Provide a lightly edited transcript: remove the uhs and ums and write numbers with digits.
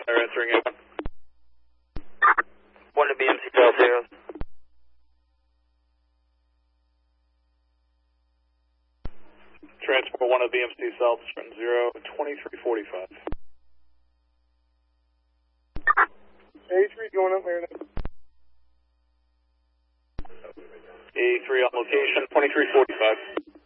They're answering it. 1 to BMC South Zero. Transport 1 of BMC South, sprint 0, 2345. 83 going up there. 83 on location, 2345.